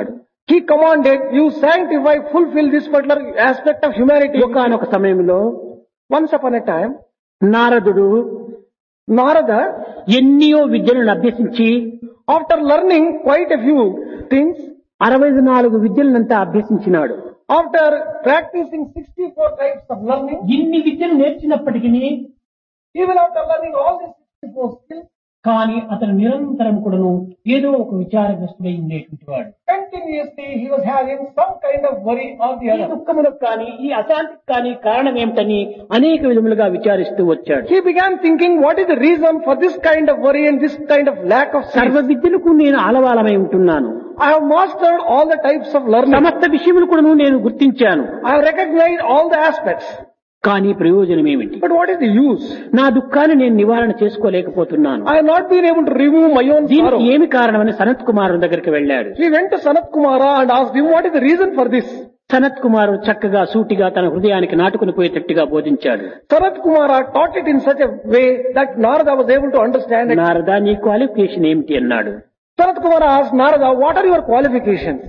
He commanded, you sanctify, fulfill this particular aspect of humanity. ఒకానొక సమయంలో Once upon a time, నారదుడు Narada, ఎన్నో విద్యలను అభ్యసించి after learning quite a few things, 64 విద్యలనంతా అభ్యసించినాడు. after practicing 64 types of learning, ఇన్ని విద్యలు నేర్చినప్పటికీ even after learning all these 64 skills, కానీ అతను నిరంతరం కూడాను ఏదో ఒక విచారగ్రస్తుడై ఉండేటువంటి వాడు. continuously he was having some kind of worry or the ఈ other. దుఃఖములకు కానీ ఈ అశాంతికి కానీ కారణం ఏమిటని అనేక విధములుగా విచారిస్తూ వచ్చాడు. He began thinking, what is the reason for this kind of worry and this kind of lack of సర్వ sleep? విద్యలకు నేను ఆలవాలమై ఉంటున్నాను. I have mastered all the types of learning. సమస్త విషయములు కూడాను నేను గుర్తించాను. I have recognized all the aspects. కానీ ప్రయోజనం ఏమిటి? But what is the use? నా దుఃఖాన్ని నేను నివారణ చేసుకోలేకపోతున్నాను. I have not been able to remove my own దీనికి sorrow. ఏమి కారణమని సనత్ కుమారుని దగ్గరికి వెళ్ళాడు. He went to Sanat Kumara and asked him, what is the reason for this? Sanath కుమారుడు చక్కగా సూటిగా తన హృదయానికి నాటుకుని పోయేటట్టుగా బోధించాడు. Sanat Kumara taught it in such a way that Narada was able to understand it. Narada, నీ క్వాలిఫికేషన్ ఏమిటి అన్నాడు. Sanat Kumara asked Narada, what are your qualifications?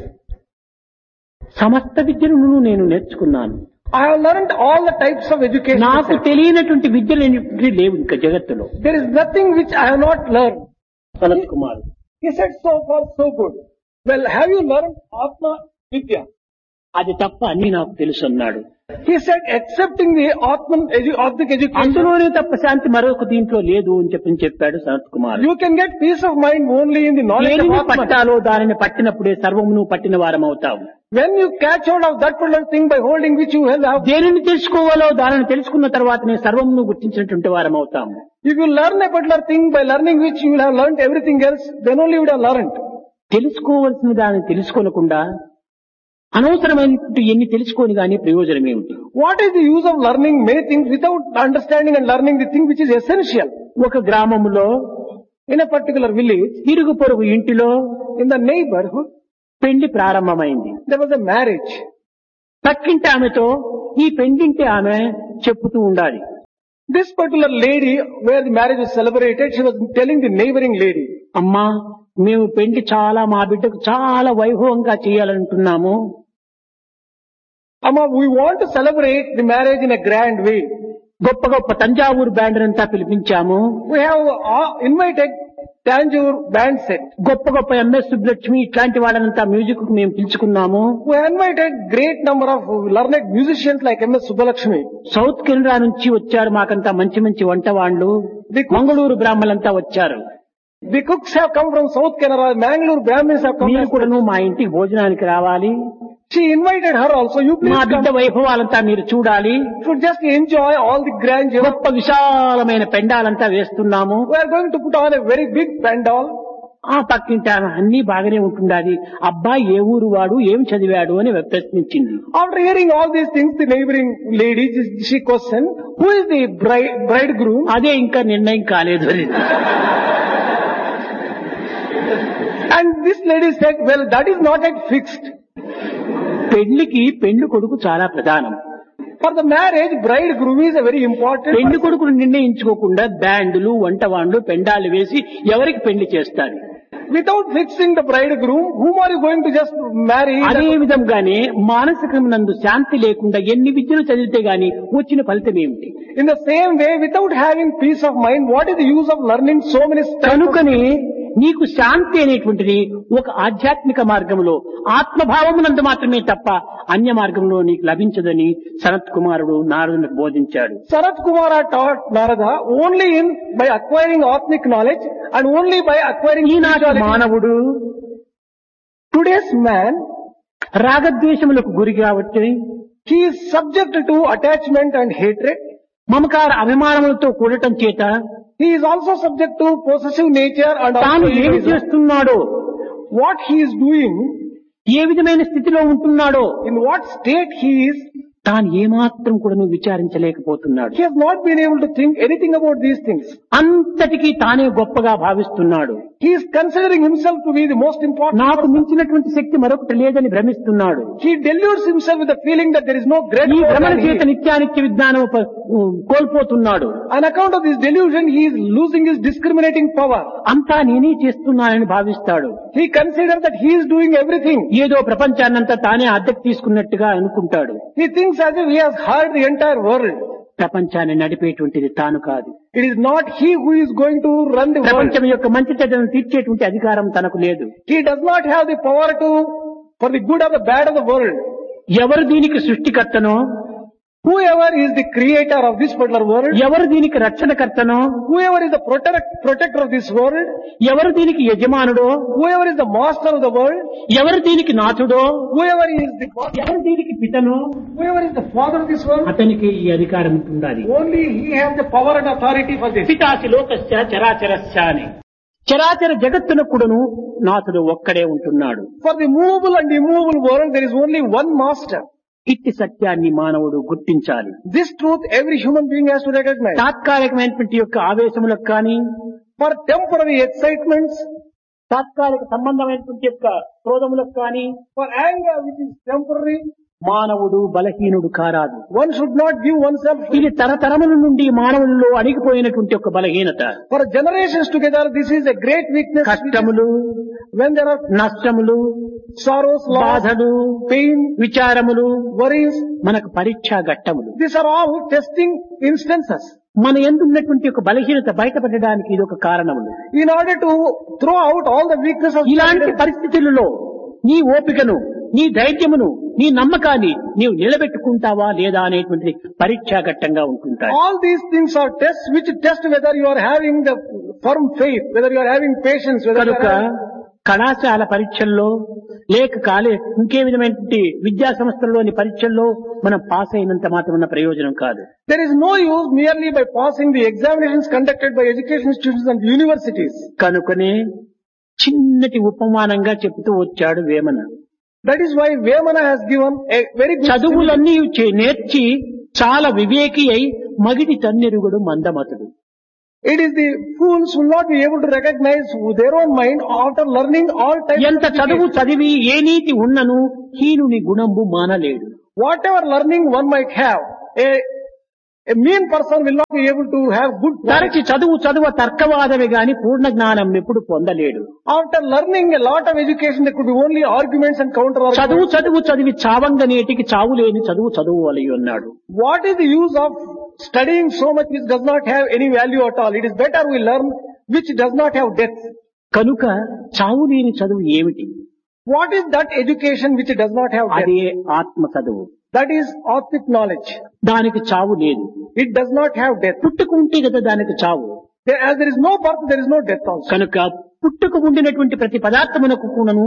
సమస్త విద్యలను నేను నేర్చుకున్నాను. I have learned all the types of education. నాకు తెలియనటువంటి విద్యలు అనేవి లేవు ఇంకా జగత్తులో. There is nothing which I have not learned. Sanath కుమారుడు He said, so far so good. Well, have you learned Atma Vidya? అది తప్ప అన్ని నాకు తెలుసు అన్నాడు. He said, accepting the Atman education, అందులోనే తప్ప శాంతి మరొక దీంట్లో లేదు అని చెప్పాడు సనత్ కుమారుడు. you can get peace of mind only in the knowledge of దేనిని Atman. పట్టాలో దానిని పట్టినప్పుడే సర్వమును పట్టిన వారం అవుతావు. When you catch hold of that particular thing by holding which you have, దేనిని తెలుసుకోవాలో దానిని తెలుసుకున్న తర్వాతనే సర్వమును గుర్తించినటువంటి వారం అవుతాము. if you learn a particular thing by learning which you will have learned everything else, then only you would have learned. తెలుసుకోవలసిన దానిని తెలుసుకోనకుండా అనవసరమైనటువంటి ఎన్ని తెలుసుకొని గానీ ప్రయోజనం ఏమిటి? What is the use of learning many things without understanding and learning the thing which is essential? ఒక గ్రామములో In a particular village, ఇరుగు పొరుగు ఇంటిలో in the neighborhood, పెళ్లి ప్రారంభమైంది. there was a marriage. పక్కింటి ఆమెతో ఈ పెండింటి ఆమె చెప్పుతూ ఉండాలి. This particular lady, where the marriage was celebrated, she was telling the neighboring lady, అమ్మా, మేము పెళ్లి చాలా మా బిడ్డకు చాలా వైభవంగా చేయాలంటున్నాము. Amma, we want to celebrate the marriage in a grand way. గొప్ప గొప్ప తంజావూరు బ్యాండ్ అంతా పిలిపించాము. We have invited Tanjore band set. గొప్ప గొప్ప ఎంఎస్ సుబ్బలక్ష్మి ఇట్లాంటి వాళ్ళనంతా మ్యూజిక్ కు మేము పిలుచుకున్నాము. We invited great number of learned musicians like M.S. Subbalakshmi. South Canada నుంచి వచ్చారు మాకంతా మంచి మంచి వంట వాళ్ళు. మంగళూరు బ్రాహ్మణులంతా వచ్చారు. The cooks have come from South Canara, Mangalore Brahmins have come. మీరు కూడాను మా ఇంటికి భోజనానికి రావాలి. She invited her also. You please మా బిడ్డ come. వైభవాలంతా మీరు చూడాలి. You should just enjoy all the grandeur. గొప్ప విశాలమైన పెండాలంతా వేస్తున్నాము. We are going to put on a very big pandal. ఆ పక్కింటి ఆమె అన్ని బాగానే ఉంటుండాలి. అబ్బాయి ఏ ఊరు వాడు, ఏం చదివాడు అని ప్రశ్నించింది. After hearing all these things, the neighboring lady, she questioned, who is the bridegroom? అదే ఇంకా నిర్ణయం కాలేదు అని. And this lady said, well, that is not yet fixed. పెళ్లికి పెళ్లి కొడుకు చాలా ప్రధానం. For the marriage, bridegroom is a very important పెళ్లి person. కొడుకును నిర్ణయించుకోకుండా బ్యాండ్లు, వంటవాండ్లు, పెండాలు వేసి ఎవరికి పెళ్లి చేస్తారు? Without fixing the bridegroom, whom are you going to just marry? అదే విధంగానే మానసికమునందు శాంతి లేకుండా ఎన్ని విద్యలు చదివితే గాని వచ్చిన ఫలితం ఏమిటి? In the same way, without having peace of mind, what is the use of learning so many stuff? కనుకనే నీకు శాంతి అనేటువంటిది ఒక ఆధ్యాత్మిక మార్గంలో ఆత్మభావమునందు మాత్రమే తప్ప అన్య మార్గంలో నీకు లభించదని సనత్ కుమారుడు నారదునికి బోధించాడు. Sanat Kumara taught Narada only by acquiring Atmic knowledge and only by acquiring ఈనాటి spirituality. మానవుడు Today's man, రాగద్వేషములకు గురి కాబట్టి he is subject to attachment and hatred. మమకార అభిమానములతో కూడటం చేత He is also subject to possessive nature and తాను also ఏమి egoism. చేస్తున్నాడో, What he is doing, ఏ విధమైన స్థితిలో ఉంటున్నాడో in what state he is, తాను ఏమాత్రం కూడా విచారించలేకపోతున్నాడు. he has not been able to think anything about these things. అంతటికీ తానే గొప్పగా భావిస్తున్నాడు. He is considering himself to be the most important నాకు person. మించినటువంటి శక్తి మరొకటి లేదని భ్రమిస్తున్నాడు. He deludes himself with the feeling that there is no great ఈ power భ్రమణ than చేత he. నిత్యానిత్య విజ్ఞానం కోల్పోతున్నాడు. On account of this delusion, he is losing his discriminating power. అంతా నేనే చేస్తున్నానని భావిస్తాడు. He considers that he is doing everything. ఏదో ప్రపంచాన్నంతా తానే అద్దెకు తీసుకున్నట్టుగా అనుకుంటాడు. He thinks as if he has heard the entire world. ప్రపంచాన్ని నడిపేటువంటిది తాను కాదు. It is not he who is going to run the world. ప్రపంచం యొక్క మంచి చెడ్డను తీర్చేటువంటి అధికారం తనకు లేదు. He does not have the power for the good or the bad of the world. ఎవరు దీనికి సృష్టికర్తనో, Whoever is the creator of this particular world, ఎవరు దీనికి రక్షణకర్తనో, whoever is the protector of this world, ఎవరు దీనికి యజమానుడో, whoever is the master of the world, ఎవరు దీనికి నాథుడో, whoever is the ఎవరు దీనికి పితనో, whoever is the father of this world, అతనికి ఈ అధికారం ఉండాలి. only he has the power and authority for this. పితాసి లోకస్య చరాచరస్య అని. చరాచర జగత్తునకుడును నాథుడు ఒక్కడే ఉంటున్నాడు. For the movable and immovable world, there is only one master. ఇట్టి సత్యాన్ని మానవుడు గుర్తించాలి. This truth every human being has to recognize. తాత్కాలికమైనటువంటి యొక్క ఆవేశములకు కానీ, For temporary excitements, తాత్కాలిక సంబంధమైనటువంటి యొక్క క్రోధములకు కానీ for anger which is temporary, మానవుడు బలహీనుడు కారాదు. one should not give oneself. ఇది తరతరముల నుండి మానవులలో అణిగిపోయినటువంటి ఒక బలహీనత. For generations together, this is a great weakness. కష్టములు, When there are నష్టములు, sorrows, loss, బాధలు, pain, విచారములు worries, మనకు పరీక్షా ఘట్టములు. these are all testing instances. మన యందు ఉన్నటువంటి ఒక బలహీనత బయటపడడానికి ఇది ఒక కారణములు. In order to throw out all the weaknesses, ఇలాంటి పరిస్థితులలో నీ ఓపికను, నీ ధైర్యమును, నీ నమ్మకాన్ని నీవు నిలబెట్టుకుంటావా లేదా అనేటువంటి పరీక్షా ఘట్టంగా ఉంటుంటాయి. all these things are tests which test whether you are having the firm faith, whether you are having patience, whether you కనుక are having... కళాశాల పరీక్షల్లో లేక ఇంకే విధమైనటువంటి విద్యా సంస్థల్లోని పరీక్షల్లో మనం పాస్ అయినంత మాత్రం ప్రయోజనం కాదు. There is no use merely by passing the examinations conducted by education institutions and universities. కనుకనే చిన్నటి ఉపమానంగా చెబుతూ వచ్చాడు Vemana. That is why Vemana has given a very good చదువులన్నీ నేర్చి చాలా వివేకి అయి మగిడి తన్నెరుగుడు మందమతుడు. It is the fools who will not be able to recognize their own mind after learning all types ఎంత of చదువు education. చదివి ఏ నీతి ఉన్నను హీనుని గుణంబు మానలేడు. Whatever learning one might have, a mean person will not be able to have good qualities. తరచి చదువు తర్కవాదమే గాని పూర్ణ జ్ఞానం ఎప్పుడు పొందలేడు. After learning a lot of education, there could be only arguments and counter arguments. చదివి చావంగనేటికి చావు లేని చదువు అలయి ఉన్నాడు. What is the use of studying so much which does not have any value at all? It is better we learn which does not have death. కనుక చావు లేని చదువు ఏమిటి? What is that education which does not have death? అదే ఆత్మ చదువు. That is Atmic knowledge. దానికి చావు లేదు. It does not have death. పుట్టుకుంటే కదా దానికి చావు. As there is no birth, there is no death also. కనుక పుట్టుకు ఉండినటువంటి ప్రతి పదార్థమునకు కూడాను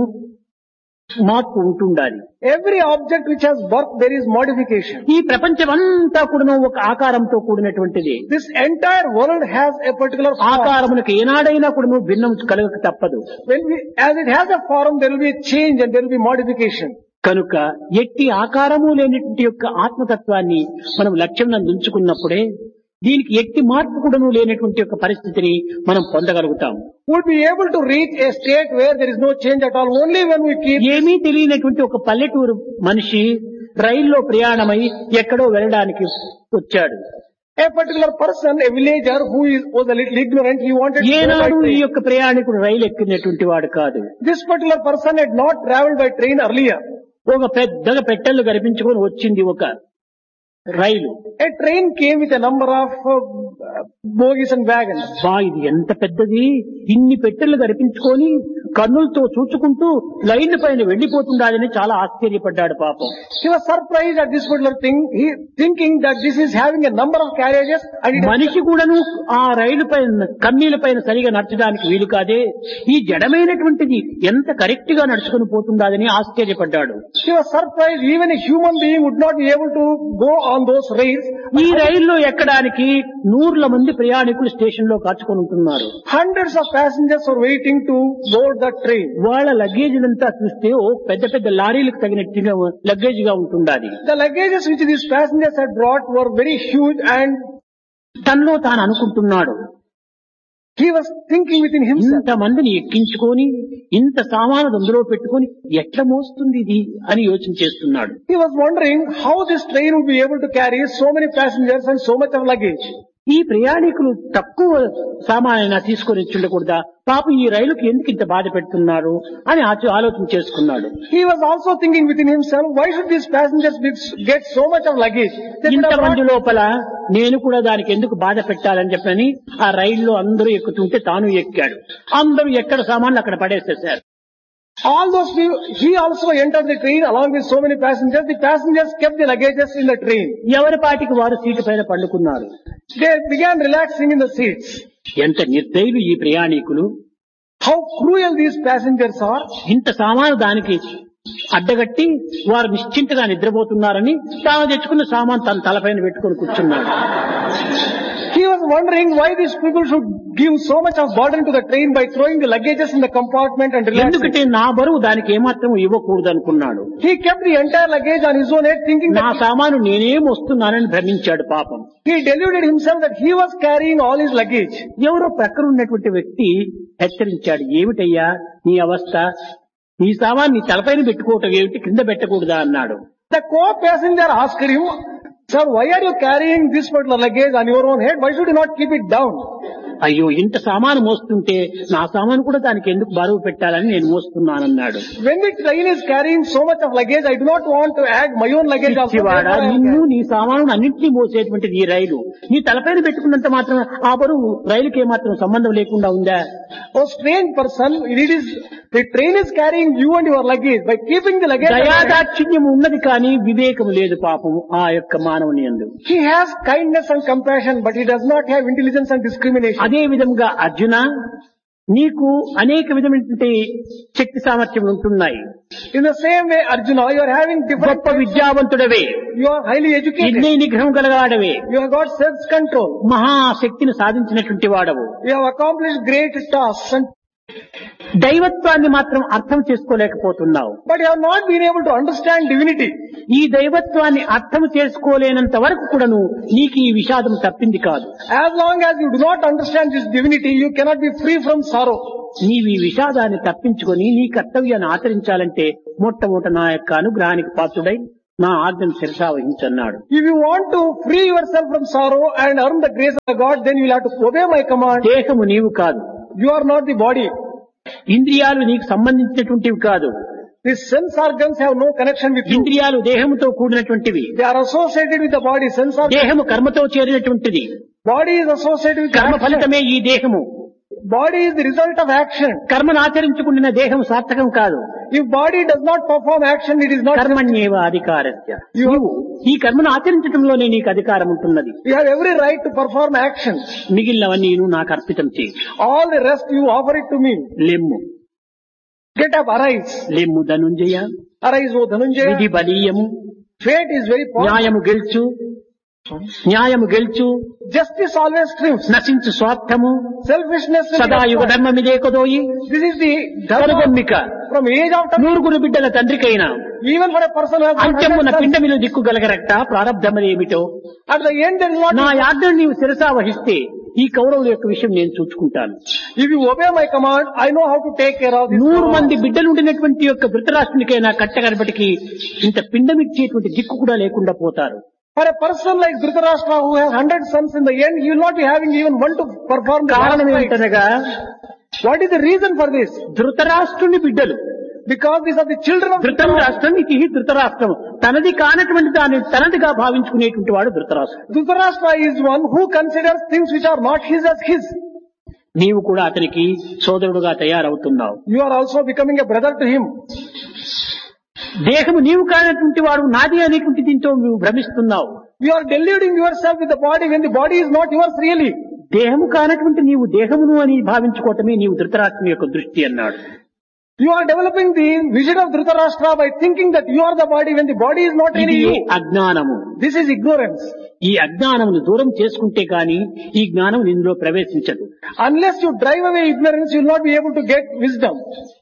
మార్పు ఉంటుండాలి. Every object which has birth, there is modification. ఈ ప్రపంచమంతా కూడాను ఒక ఆకారంతో కూడినటువంటిది. This entire world has a particular form. ఆకారమునకు ఏనాడైనా కూడాను భిన్నం కలగక తప్పదు. As it has a form, there will be a change and there will be modification. కనుక ఎట్టి ఆకారము లేనటువంటి యొక్క ఆత్మతత్వాన్ని మనం లక్ష్యం ఉంచుకున్నప్పుడే దీనికి ఎట్టి మార్పు కూడాను లేనటువంటి యొక్క పరిస్థితిని మనం పొందగలుగుతాం. Would be able to reach a state where there is no change at all only when we keep. ఏమీ తెలియనటువంటి ఒక పల్లెటూరు మనిషి రైల్లో ప్రయాణమై ఎక్కడో వెళ్ళడానికి వచ్చాడు. A particular person, a villager who was a little ignorant, he wanted to go by ఏనాడు ఈ train. యొక్క ప్రయాణికుడు రైలు ఎక్కినటువంటి వాడు కాదు. This particular person had not travelled by train earlier. ఒక పెద్దగా పెట్టెలు కనిపించుకొని వచ్చింది ఒక రైలు. A train came with a number of bogies and wagons. ఇది ఎంత పెద్దది, ఇన్ని పెట్టెలు కనిపించుకొని కన్నులతో చూచుకుంటూ లైన్ పైన వెళ్లిపోతుండాలని చాలా ఆశ్చర్యపడ్డాడు పాపం. He was surprised at this particular thing, he thinking that this is having a number of carriages and it మనిషి కూడాను ఆ రైలు పైన కన్నీల పైన సరిగా నడచడానికి వీలు కాదే, ఈ జడమైనటువంటిది ఎంత కరెక్ట్ గా నడుచుకుని పోతుండాలని ఆశ్చర్యపడ్డాడు. He was surprised even a human being would not be able to go on those rails. ఈ రైల్లో ఎక్కడానికి 100 మంది ప్రయాణికులు స్టేషన్ లో కాచుకొని ఉంటున్నారు. Hundreds of passengers are waiting to board that train. వాళ్ళ లగేజీలంతా చూస్తే పెద్ద పెద్ద లారీలకు తగినట్టుగా లగేజ్ గా ఉంటుండాలి. The luggages which these passengers had brought were very huge and తనలో తాను అనుకుంటున్నాడు, He was thinking within himself. ఇంత మందిని ఎక్కించుకొని ఇంత సామాను అందులో పెట్టుకొని ఎట్లా మోస్తుంది ఇది అని యోచన చేస్తున్నాడు. He was wondering how this train would be able to carry so many passengers and so much of luggage. ఈ ప్రయాణికులు తక్కువ సామానైనా తీసుకొని వచ్చి ఉండకూడదా, పాపం ఈ రైలుకి ఎందుకు ఇంత బాధ పెడుతున్నారు అని ఆలోచన చేసుకున్నాడు. He was also thinking within himself, why should these passengers get so much of luggage? ఇంతమంది లోపల నేను కూడా దానికి ఎందుకు బాధ పెట్టాలని చెప్పని ఆ రైల్లో అందరూ ఎక్కుతుంటే తాను ఎక్కాడు. అందరూ ఎక్కడ సామాన్లు అక్కడ పడేసేశారు. All those people, he also entered the train along with so many passengers. The passengers kept the luggages in the train. ఎవరి పాటికి వారు సీటు పైన పండుకున్నారు. They began relaxing in the seats. ఎంత నిర్దయులు ఈ ప్రయాణికులు, How cruel these passengers are. ఇంత సామాను దానికి అడ్డగట్టి వారు నిశ్చింతగా నిద్రపోతున్నారని తాను తెచ్చుకున్న సామాను తన తలపైన పెట్టుకొని కూర్చున్నాడు. He was wondering why these people should give so much of burden to the train by throwing the luggages in the compartment and relaxing. ఎందుకంటే నా బరువు దానికి ఏమాత్రం ఇవ్వకూడదు అనుకున్నాడు. He kept the entire luggage on his own head, thinking నా that సామాను నేనేం వస్తున్నానని భ్రమించాడు పాపం. he deluded himself that he was carrying all his luggage. ఎవరో ప్రక్కన ఉన్నటువంటి వ్యక్తి హెచ్చరించాడు, ఏమిటయ్యా నీ అవస్థ, నీ సామాను నీ తలపైన పెట్టుకోవటం ఏమిటి, కింద పెట్టకూడదా అన్నాడు. The co-passenger asked him, sir, why are you carrying this particular luggage on your own head? Why should you not keep it down? అయ్యో ఇంత సామాను మోస్తుంటే నా సామాను కూడా దానికి ఎందుకు బరువు పెట్టాలని నేను మోస్తున్నానన్నాడు. When the train is carrying so much of luggage, I do not want to add my own luggage also. నిన్ను నీ సామాను అన్నింటినీ మోసేటువంటిది ఈ రైలు, నీ తలపైన పెట్టుకున్నంత మాత్రం ఆ బరువు రైలుకి ఏమాత్రం సంబంధం లేకుండా ఉందా? Oh strange person, the train is carrying you and your luggage. By keeping the luggage, దయాదాక్షిణ్యం ఉన్నది కానీ వివేకం లేదు పాపం ఆ యొక్క మానవుని యందు. he has kindness and compassion, but he does not have intelligence and discrimination. అదే విధంగా అర్జున, నీకు అనేక విధమైనటువంటి శక్తి సామర్థ్యములు ఉంటున్నాయి. In the same way, Arjuna, you are having different. గొప్ప విద్యావంతుడవే, You are highly educated. ఇంద్రియ నిగ్రహం కలగాడవే, You have got self-control. మహాశక్తిని సాధించినటువంటి వాడవు. You have accomplished great tasks, దైవత్వాన్ని మాత్రం అర్థం చేసుకోలేకపోతున్నావు. but you have not been able to understand divinity. ఈ దైవత్వాన్ని అర్థం చేసుకోలేనంత వరకు కూడాను నీకు ఈ విషాదం తప్పింది కాదు. As long as you do not understand this divinity, you cannot be free from sorrow. నీవు ఈ విషాదాన్ని తప్పించుకొని నీ కర్తవ్యాన్ని ఆచరించాలంటే మొట్టమొదట నా యొక్క అనుగ్రహానికి పాత్రుడై నా ఆజ్ఞను శిరసావహించన్నాడు. If you want to free yourself from sorrow and earn the grace of God, then you will have to obey my command. దేహము నీవు కాదు, You are not the body. ఇంద్రియాలు నీకు సంబంధించినటువంటివి కాదు. The sense organs have no connection with you. ఇంద్రియాలు దేహముతో కూడినటువంటివి. They are associated with the body. Sense organs. దేహము కర్మతో చేరినటువంటిది. Body is associated with కర్మ action. ఫలితమే ఈ దేహము. Body is the result of action. కర్మను ఆచరించుకున్న దేహం సార్థకం కాదు. If body does not perform action, it is not. కర్మణ్యేవ అధికారస్య. నీవు ఈ కర్మను ఆచరించడంలోనే నీకు అధికారం ఉంటున్నది. You have every right to perform action. మిగిలినవన్నీ నువ్వు నాకు అర్పితం చేయి. All the rest you offer it to me. లెమ్ము, Get up, arise. లెమ్ము ధనుంజయ. Arise, O Dhananjaya. విధి బలీయము, Fate is very powerful. న్యాయము గెలుచు, న్యాయము గెలుచు, Justice always triumphs. నశించు స్వార్థము, Selfishness will సదాయుగ be ధర్మమిదే కొదోయి. This is the dharma కనుగొమ్మిక from age of time. నూరుగురు బిడ్డల తండ్రికైనా Even for a person who has not అంత్యమున had sons, పిండమిలు దిక్కుగలగరట ప్రారబ్ధమనేమిటో. at the end there is not. నా యాజ్ఞను నీవు శిరసా వహిస్తే ఈ కౌరవుల యొక్క విషయం నేను చూసుకుంటాను. If you obey my command, I know how to take care of this. 100 మంది బిడ్డలుండినటువంటి యొక్క ధృతరాష్ట్రునికైనా కట్టగనపటికి ఇంత పిండమిచ్చేటువంటి దిక్కు కూడా లేకుండా పోతారు. For a person like Dhritarashtra who has 100 sons, in the end he will not be having even one to perform the కారణం last rite. ఏమిటనగా What is the reason for this? ధృతరాష్ట్రుని బిడ్డలు. Because these are the children of ధృతం రాష్ట్రం, ఇది ధృతరాష్ట్రం. తనది కానటువంటి దాన్ని తనదిగా భావించుకునేటువంటి వాడు ధృతరాష్ట్రం. Dhritarashtra is one who considers things which are not his as his. నీవు కూడా అతనికి సోదరుడుగా తయారవుతున్నావు. You are also becoming a brother to him. దేహము నీవు కానటువంటి వాడు నాది అనేటువంటి దీంతో నువ్వు భ్రమిస్తున్నావు. You are deluding yourself with the body when the body is not yours really. దేహము కానటువంటి నీవు దేహమును అని భావించుకోవటమే నీవు ధృతరాష్ట్రుని యొక్క దృష్టి అన్నాడు. You are developing the vision of Dhritarashtra by thinking that you are the body when the body is not really ఇది you. అజ్ఞానము. This is ignorance. ఈ అజ్ఞానమును దూరం చేసుకుంటే గాని ఈ జ్ఞానం నిన్నులో ప్రవేశించదు. Unless you drive away ignorance, you will not be able to get wisdom.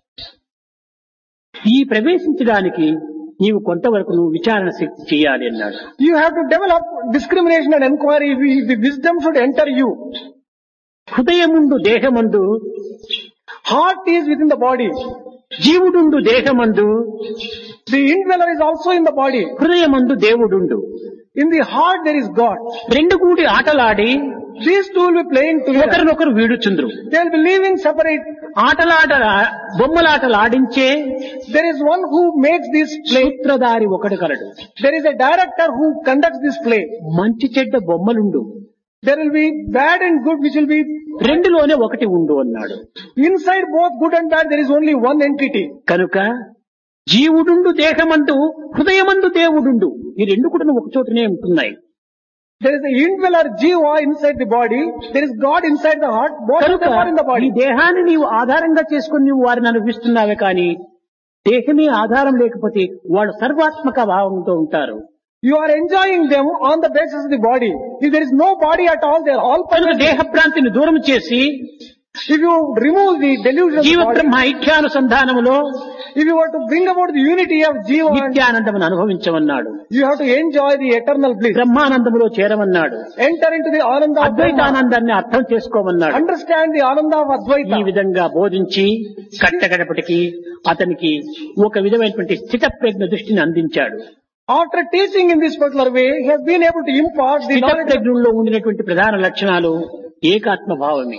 ఈ ప్రవేశించడానికి నీవు కొంతవరకు నువ్వు విచారణ శక్తి చేయాలి అన్నాడు. You have to develop discrimination and inquiry if the wisdom should enter you. హృదయముందు దేహమందు, Heart is within the body. జీవుడుండు దేహమందు, The indweller is also in the body. హృదయమందు దేవుడుండు. In the heart there is God. రెండు కూడి ఆటలాడి These two will be playing together. ఒకరినొకరు వీడుచుండ్రు. They will be living separate. బొమ్మలాటలాడించే There is one who makes this play. సూత్రధారి ఒకడు కలడు. There is a director who conducts this play. మంచి చెడ్డ బొమ్మలుండు, There will be bad and good which will be రెండులోనే ఒకటి ఉండు అన్నాడు. inside both good and bad. There is only one entity. కనుక జీవుడుండు దేహమందు, హృదయమందు దేవుడుండు. ఈ రెండు కూడా ఒక చోటనే ఉంటున్నాయి. There is the indweller Jiva inside the body. There is God inside the heart. Both of కనుక them are in the ఈ body. దేహాన్ని నీవు ఆధారంగా చేసుకుని నీవు వారిని అనుభవిస్తున్నావే కానీ దేహమే ఆధారం లేకపోతే వాళ్ళు సర్వాత్మక భావంతో ఉంటారు. You are enjoying them on the basis of the body. If there is no body at all, they are all కనుక permanent. దేహ భ్రాంతిని దూరం చేసి If you remove the delusion of జీవ the body, Brahma ఐక్యానుసంధానములో if you were to bring about the unity of Jiva, and నిత్యానందమును అనుభవించమన్నాడు. you have to enjoy the eternal bliss. బ్రహ్మానందములో చేరమన్నాడు. Enter into the Ananda of Brahma. అద్వైతానందాన్ని అర్థం చేసుకోమన్నాడు. Understand the Ananda of ఈ Advaita. విధంగా బోధించి కట్టగడపటికి అతనికి ఒక విధమైనటువంటి స్థిత ప్రజ్ఞ దృష్టిని అందించాడు. After teaching in this particular way, he has been able to impart the స్థిత knowledge of ప్రజ్ఞలో ఉండినటువంటి ప్రధాన లక్షణాలు ఏకాత్మ భావమే.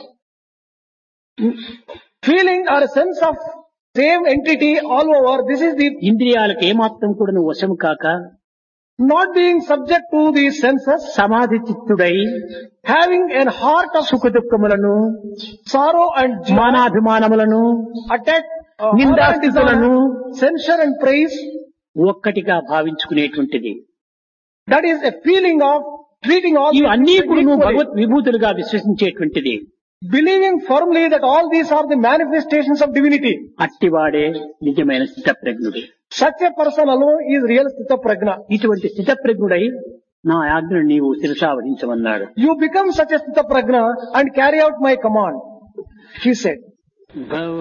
feeling or a sense of same entity all over. This is the ఇంద్రియాలకు ఏమాత్రం కూడా నువ్వు వశము కాక not being subject to the senses, సమాధి చిత్తుడై having a heart of సుఖ దుఃఖములను, sorrow and joy, మానాభిమానములను, attack, నిందాస్థితులను censure and praise. ఒక్కటిగా భావించుకునేటువంటిది. That is a feeling of treating all these ఇవన్నీ things కూడా నువ్వు equally. Bhagwat విభూతులుగా విశ్వసించేటువంటిది. Believing firmly that all these are the manifestations of divinity. అట్టివాడే నిజమైన స్థిత ప్రజ్ఞుడు. Such a person alone is real Sthita Prajna. ఇటువంటి స్థిత ప్రజ్ఞుడై నా ఆజ్ఞను నీవు శిరసావహించమన్నాడు. You become such a Sthita Prajna and carry out my command, he said.